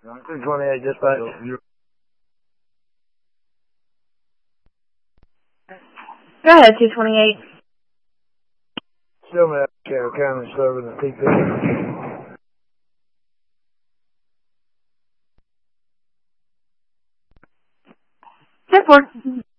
228 dispatch. Go ahead, 228. Still met Carroll County serving the TP. 10-4.